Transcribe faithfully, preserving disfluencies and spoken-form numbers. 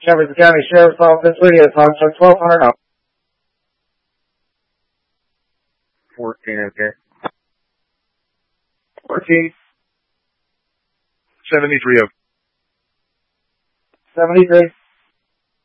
Jefferson County Sheriff's Office, radio talk truck twelve hundred up. fourteen, okay. fourteen. seventy-three, okay. seventy-three.